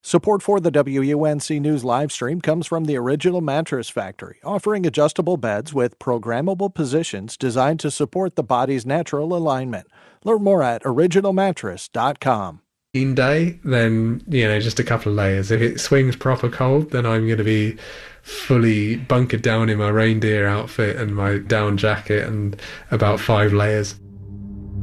Support for the WUNC News live stream comes from the Original Mattress Factory, offering adjustable beds with programmable positions designed to support the body's natural alignment. Learn more at originalmattress.com. Day, then, just a couple of layers. If it swings proper cold, then I'm going to be fully bunkered down in my reindeer outfit and my down jacket and about 5 layers.